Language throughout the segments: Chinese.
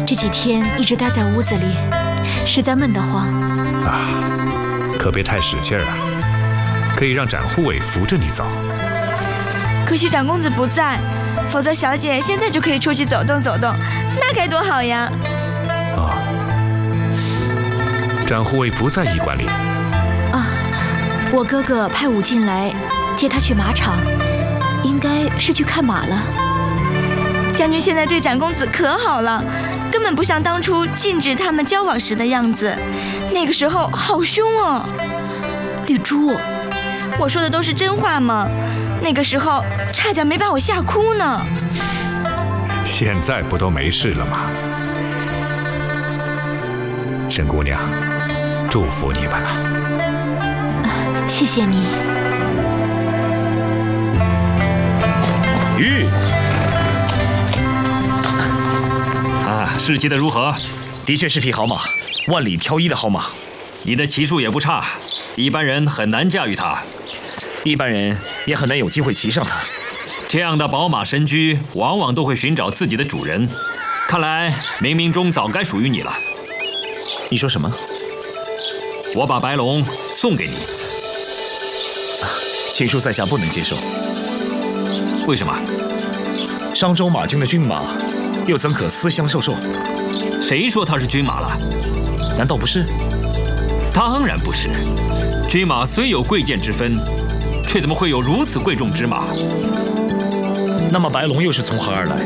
这几天一直待在屋子里，实在闷得慌。 啊，可别太使劲儿啊！可以让展护卫扶着你走。 可惜长公子不在，否则小姐现在就可以出去走动走动，那该多好呀！ 啊，展护卫不在驿馆里。 啊，我哥哥派武进来接他去马场，应该是去看马了。 将军现在对展公子可好了，根本不像当初禁止他们交往时的样子，那个时候好凶哦。 绿珠， 我说的都是真话吗？那个时候差点没把我吓哭呢。 现在不都没事了吗？沈姑娘，祝福你们了。 谢谢你。 玉试骑的如何？ 的确是匹好马，万里挑一的好马。 你的骑术也不差，一般人很难驾驭它， 一般人也很难有机会骑上它。 这样的宝马神驹往往都会寻找自己的主人，看来冥冥中早该属于你了。 你说什么？ 我把白龙送给你。 请恕在下不能接受。 为什么？ 商州马军的军马，又怎可私相授受？ 谁说他是军马了？ 难道不是？ 当然不是。军马虽有贵贱之分，却怎么会有如此贵重之马？ 那么白龙又是从何而来？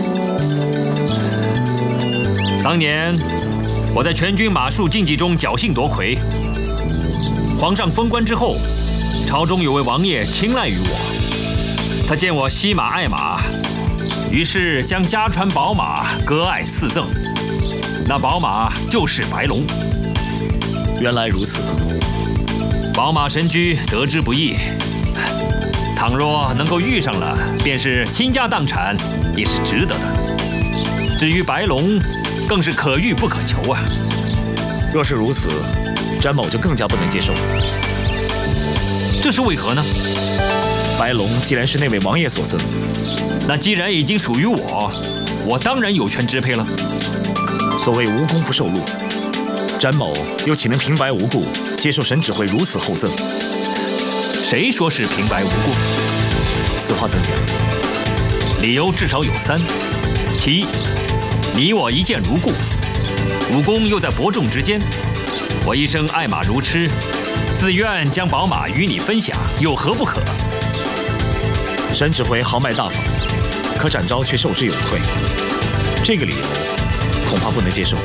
当年我在全军马术竞技中侥幸夺魁，皇上封官之后，朝中有位王爷青睐于我，他见我惜马爱马，于是将家传宝马割爱赐赠，那宝马就是白龙。 原来如此， 宝马神驹得之不易，倘若能够遇上了，便是倾家荡产，也是值得的。至于白龙，更是可遇不可求啊！ 若是如此，詹某就更加不能接受。 这是为何呢？ 白龙既然是那位王爷所赠， 那既然已经属于我，我当然有权支配了。 所谓无功不受禄，詹某又岂能平白无故接受沈指挥如此厚赠？ 谁说是平白无故？ 此话怎讲？ 理由至少有3：其一，你我一见如故，武功又在伯仲之间，我一生爱马如痴，自愿将宝马与你分享，有何不可？ 沈指挥豪迈大方，可展昭却受之有愧，这个理由恐怕不能接受。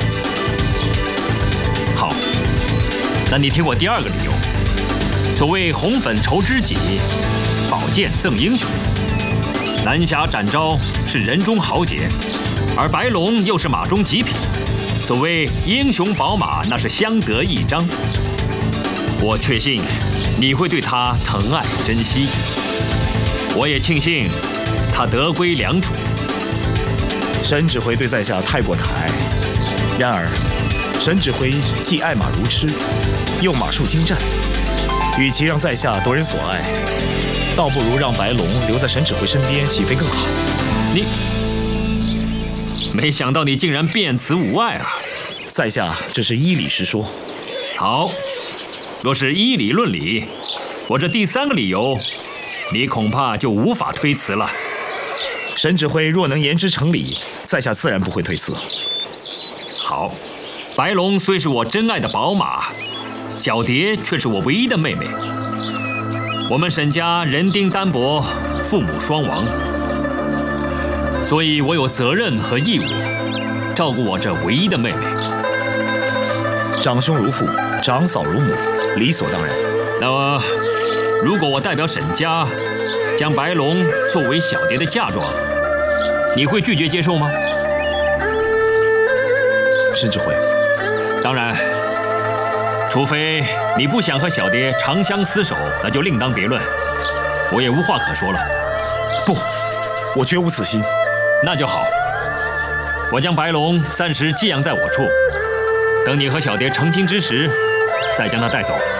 好，那你听我第2个理由。所谓红粉酬知己，宝剑赠英雄。南侠展昭是人中豪杰，而白龙又是马中极品。所谓英雄宝马，那是相得益彰。我确信你会对他疼爱珍惜，我也庆幸他得归良主。 沈指挥对在下太过抬爱，然而沈指挥既爱马如痴，又马术精湛，与其让在下夺人所爱，倒不如让白龙留在沈指挥身边，岂非更好？ 你没想到你竟然辩辞无碍啊！ 在下只是依理实说。 好，若是依理论理，我这第3个理由，你恐怕就无法推辞了。 沈指挥若能言之成理，在下自然不会推辞。 好，白龙虽是我真爱的宝马，小蝶却是我唯一的妹妹。我们沈家人丁单薄，父母双亡，所以我有责任和义务照顾我这唯一的妹妹。 长兄如父，长嫂如母，理所当然。 那么，如果我代表沈家将白龙作为小蝶的嫁妆，你会拒绝接受吗？ 沈指挥， 当然，除非你不想和小蝶长相厮守，那就另当别论，我也无话可说了。 不，我绝无此心。 那就好，我将白龙暂时寄养在我处，等你和小蝶成亲之时，再将她带走。